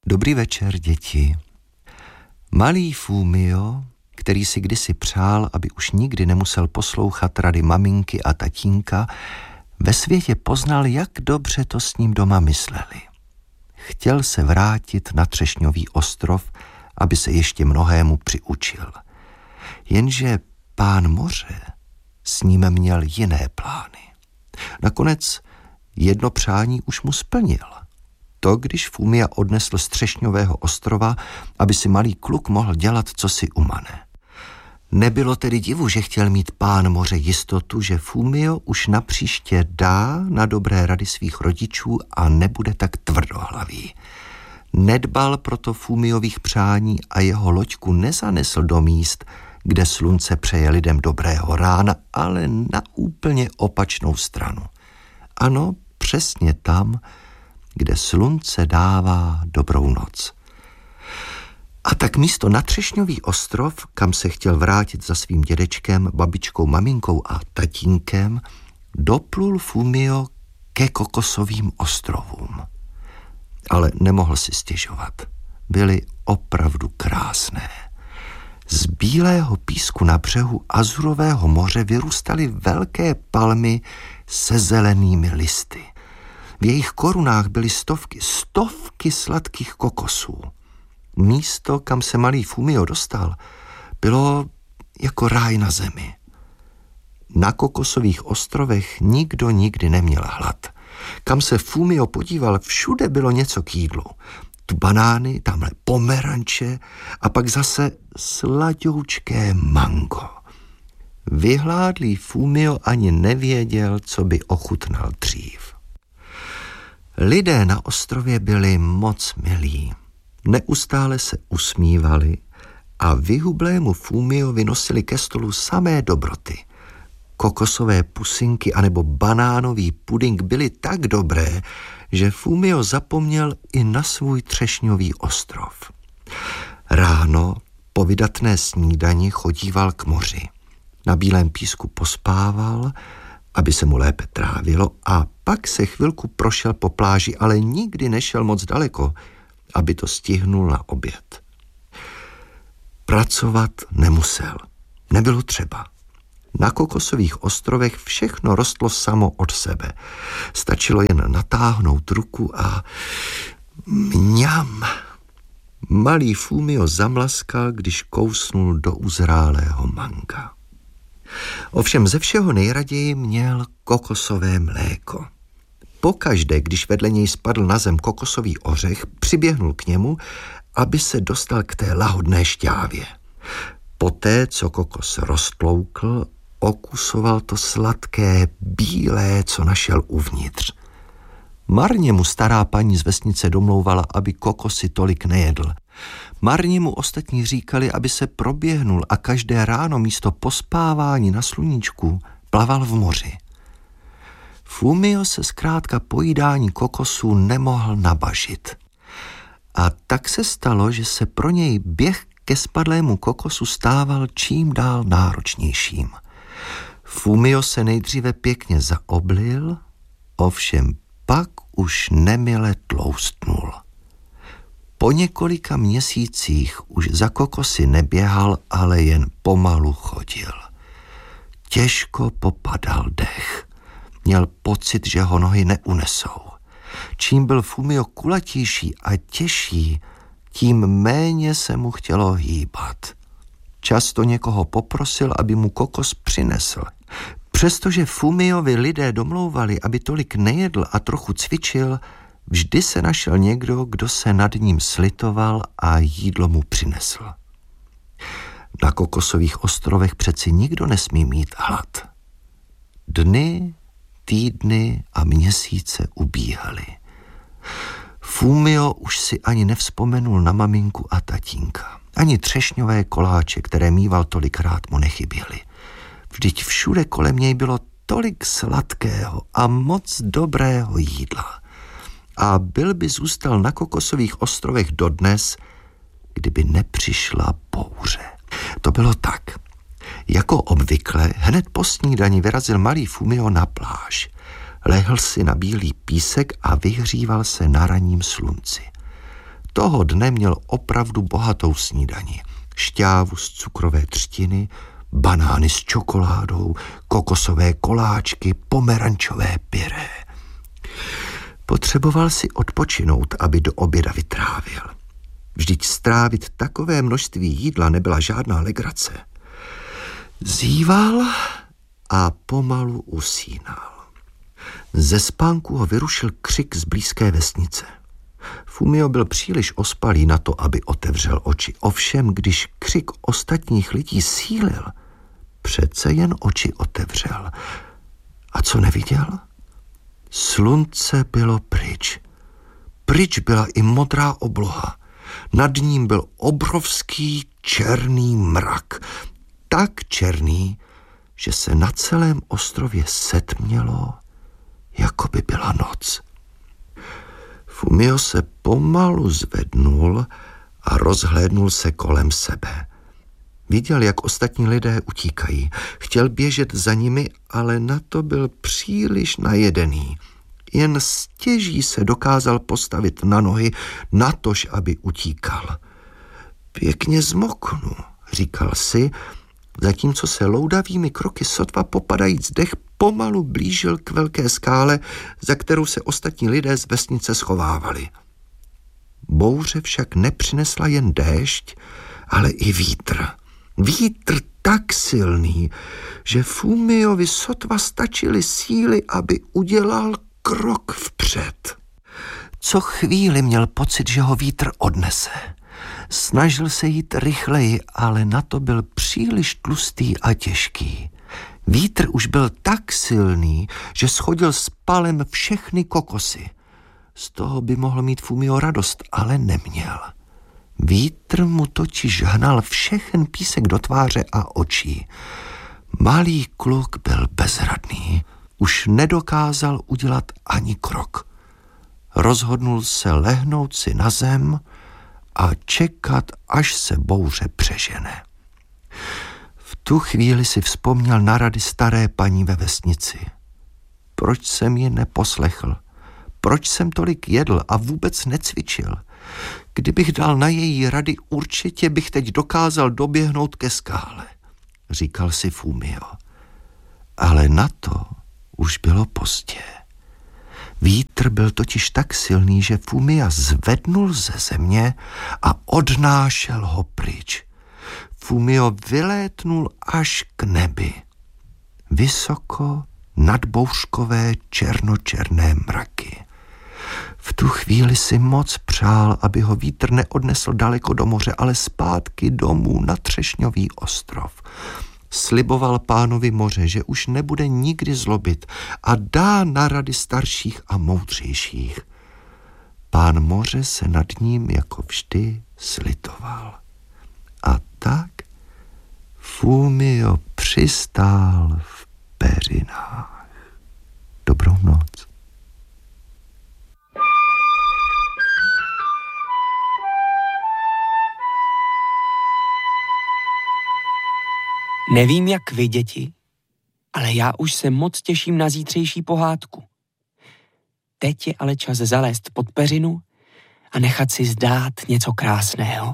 Dobrý večer, děti. Malý Fumio, který si kdysi přál, aby už nikdy nemusel poslouchat rady maminky a tatínka, ve světě poznal, jak dobře to s ním doma mysleli. Chtěl se vrátit na Třešňový ostrov, aby se ještě mnohému přiučil. Jenže pán moře s ním měl jiné plány. Nakonec jedno přání už mu splnil. To, když Fumia odnesl z Třešňového ostrova, aby si malý kluk mohl dělat, co si umane. Nebylo tedy divu, že chtěl mít pán moře jistotu, že Fumio už napříště dá na dobré rady svých rodičů a nebude tak tvrdohlavý. Nedbal proto Fumiových přání a jeho loďku nezanesl do míst, kde slunce přeje lidem dobrého rána, ale na úplně opačnou stranu. Ano, přesně tam, kde slunce dává dobrou noc. A tak místo na Třešňový ostrov, kam se chtěl vrátit za svým dědečkem, babičkou, maminkou a tatínkem, doplul Fumio ke Kokosovým ostrovům. Ale nemohl si stěžovat. Byly opravdu krásné. Z bílého písku na břehu Azurového moře vyrůstaly velké palmy se zelenými listy. V jejich korunách byly stovky sladkých kokosů. Místo, kam se malý Fumio dostal, bylo jako ráj na zemi. Na Kokosových ostrovech nikdo nikdy neměl hlad. Kam se Fumio podíval, všude bylo něco k jídlu. Tu banány, tamhle pomeranče a pak zase sladoučké mango. Vyhládlý Fumio ani nevěděl, co by ochutnal dřív. Lidé na ostrově byli moc milí. Neustále se usmívali a vyhublému Fumiovi nosili ke stolu samé dobroty. Kokosové pusinky anebo banánový puding byly tak dobré, že Fumio zapomněl i na svůj Třešňový ostrov. Ráno po vydatné snídani chodíval k moři. Na bílém písku pospával, aby se mu lépe trávilo, a pak se chvilku prošel po pláži, ale nikdy nešel moc daleko, aby to stihnul na oběd. Pracovat nemusel. Nebylo třeba. Na Kokosových ostrovech všechno rostlo samo od sebe. Stačilo jen natáhnout ruku a mňam. Malý Fumio zamlaskal, když kousnul do uzrálého manga. Ovšem ze všeho nejraději měl kokosové mléko. Pokaždé, když vedle něj spadl na zem kokosový ořech, přiběhnul k němu, aby se dostal k té lahodné šťávě. Poté, co kokos roztloukl, okusoval to sladké, bílé, co našel uvnitř. Marně mu stará paní z vesnice domlouvala, aby kokosy tolik nejedl. Marně mu ostatní říkali, aby se proběhnul a každé ráno místo pospávání na sluníčku plaval v moři. Fumio se zkrátka pojídání kokosů nemohl nabažit. A tak se stalo, že se pro něj běh ke spadlému kokosu stával čím dál náročnějším. Fumio se nejdříve pěkně zaoblil, ovšem pak už nemile tloustnul. Po několika měsících už za kokosy neběhal, ale jen pomalu chodil. Těžko popadal dech. Měl pocit, že ho nohy neunesou. Čím byl Fumio kulatější a těžší, tím méně se mu chtělo hýbat. Často někoho poprosil, aby mu kokos přinesl. Přestože Fumiovi lidé domlouvali, aby tolik nejedl a trochu cvičil, vždy se našel někdo, kdo se nad ním slitoval a jídlo mu přinesl. Na Kokosových ostrovech přeci nikdo nesmí mít hlad. Dny, týdny a měsíce ubíhaly. Fumio už si ani nevzpomenul na maminku a tatínka. Ani třešňové koláče, které míval tolikrát, mu nechyběly. Vždyť všude kolem něj bylo tolik sladkého a moc dobrého jídla. A byl by zůstal na Kokosových ostrovech dodnes, kdyby nepřišla bouře. To bylo tak. Jako obvykle, hned po snídani vyrazil malý Fumio na pláž. Lehl si na bílý písek a vyhříval se na ranním slunci. toho dne měl opravdu bohatou snídani. Šťávu z cukrové třtiny, banány s čokoládou, kokosové koláčky, pomerančové pyré. Potřeboval si odpočinout, aby do oběda vytrávil. Vždyť strávit takové množství jídla nebyla žádná legrace. Zíval a pomalu usínal. Ze spánku ho vyrušil křik z blízké vesnice. Fumio byl příliš ospalý na to, aby otevřel oči. Ovšem, když křik ostatních lidí sílil, přece jen oči otevřel. A co neviděl? Slunce bylo pryč. Pryč byla i modrá obloha. Nad ním byl obrovský černý mrak. Tak černý, že se na celém ostrově setmělo, jako by byla noc. Fumio se pomalu zvednul a rozhlédnul se kolem sebe. Viděl, jak ostatní lidé utíkají. Chtěl běžet za nimi, ale na to byl příliš najedený. Jen stěží se dokázal postavit na nohy, natož aby utíkal. Pěkně zmoknu, říkal si, zatímco se loudavými kroky sotva popadajíc dech pomalu blížil k velké skále, za kterou se ostatní lidé z vesnice schovávali. Bouře však nepřinesla jen déšť, ale i vítr. Vítr tak silný, že Fumiovi sotva stačily síly, aby udělal krok vpřed. Co chvíli měl pocit, že ho vítr odnese. Snažil se jít rychleji, ale na to byl příliš tlustý a těžký. Vítr už byl tak silný, že shodil s palem všechny kokosy. Z toho by mohl mít Fumio radost, ale neměl. Vítr mu totiž hnal všechen písek do tváře a očí. Malý kluk byl bezradný. Už nedokázal udělat ani krok. Rozhodnul se lehnout si na zem a čekat, až se bouře přežene. V tu chvíli si vzpomněl na rady staré paní ve vesnici. Proč jsem ji neposlechl? Proč jsem tolik jedl a vůbec necvičil? Kdybych dal na její rady, určitě bych teď dokázal doběhnout ke skále, říkal si Fumio. Ale na to už bylo pozdě. Vítr byl totiž tak silný, že Fumia zvednul ze země a odnášel ho pryč. Fumio vylétnul až k nebi. Vysoko nad bouřkové černočerné mraky. V tu chvíli si moc přál, aby ho vítr neodnesl daleko do moře, ale zpátky domů na Třešňový ostrov. Sliboval pánovi moře, že už nebude nikdy zlobit a dá na rady starších a moudřejších. Pán moře se nad ním jako vždy slitoval. A tak Fumio přistál v peřinách. Dobrou noc. Nevím, jak vy, děti, ale já už se moc těším na zítřejší pohádku. Teď je ale čas zalézt pod peřinu a nechat si zdát něco krásného.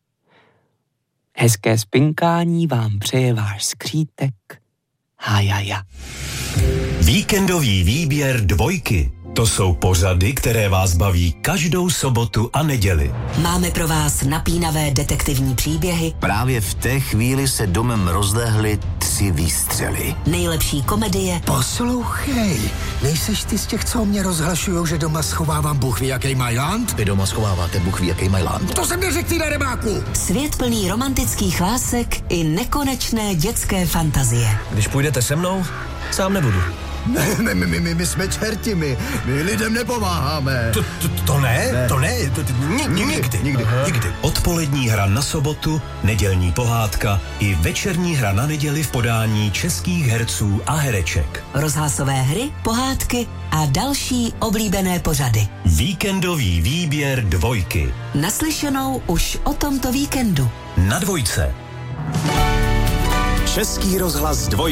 Hezké spinkání vám přeje váš skřítek Hajaja. Víkendový výběr Dvojky. To jsou pořady, které vás baví každou sobotu a neděli. Máme pro vás napínavé detektivní příběhy. Právě v té chvíli se domem rozlehly 3 výstřely. Nejlepší komedie. Poslouchej, nejseš ty z těch, co mě rozhlašujou, že doma schovávám Bůh ví jaký majlant? Vy doma schováváte Bůh ví jaký majlant. To jsem neřekl, ty darebáku! Svět plný romantických lásek i nekonečné dětské fantazie. Když půjdete se mnou, sám nebudu. Ne, my jsme čerti, my lidem nepomáháme. To ne. Nikdy. Odpolední hra na sobotu, nedělní pohádka i večerní hra na neděli v podání českých herců a hereček. Rozhlasové hry, pohádky a další oblíbené pořady. Víkendový výběr Dvojky. Naslyšenou už o tomto víkendu. Na Dvojce. Český rozhlas 2.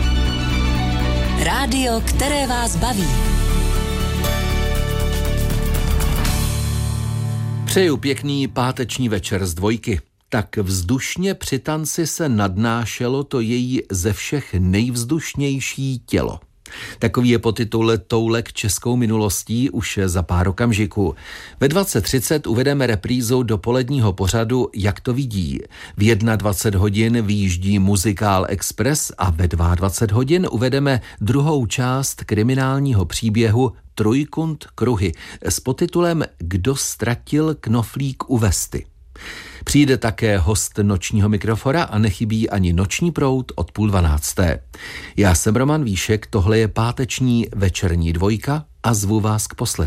Rádio, které vás baví. Přeju pěkný páteční večer z Dvojky. Tak vzdušně při tanci se nadnášelo to její ze všech nejvzdušnější tělo. Takový je podtitul Toulek českou minulostí už za pár okamžiků. Ve 20:30 uvedeme reprízu dopoledního pořadu Jak to vidí. V 21 hodin vyjíždí Muzikál Express a ve 22 hodin uvedeme druhou část kriminálního příběhu Trojkund kruhy s podtitulem Kdo ztratil knoflík u vesty. Přijde také host nočního mikrofona a nechybí ani Noční proud od 11:30. Já jsem Roman Víšek, tohle je páteční večerní Dvojka a zvu vás k poslechu.